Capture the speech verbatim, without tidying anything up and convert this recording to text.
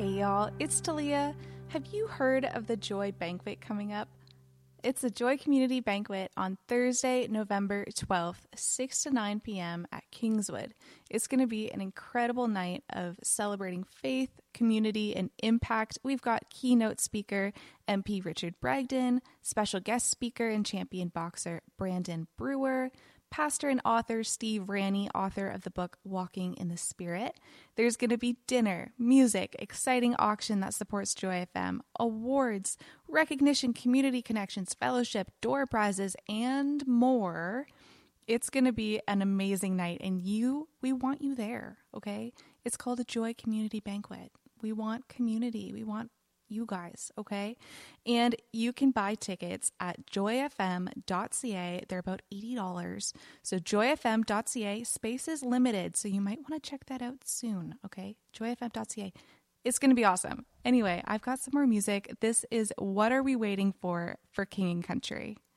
Hey y'all, it's Talia. Have you heard of the Joy Banquet coming up? It's the Joy Community Banquet on Thursday, November twelfth, six to nine p.m. at Kingswood. It's going to be an incredible night of celebrating faith, community, and impact. We've got keynote speaker M P Richard Bragdon, special guest speaker and champion boxer Brandon Brewer, pastor and author Steve Ranney, author of the book Walking in the Spirit. There's going to be dinner, music, exciting auction that supports Joy F M, awards, recognition, community connections, fellowship, door prizes, and more. It's going to be an amazing night, and you, we want you there, okay? It's called a Joy Community Banquet. We want community. We want you guys, okay? And you can buy tickets at joy f m dot c a. They're about eighty dollars. So joy f m dot c a, space is limited, so you might want to check that out soon, okay? joy f m dot c a. It's going to be awesome. Anyway, I've got some more music. This is What Are We Waiting For for King and Country.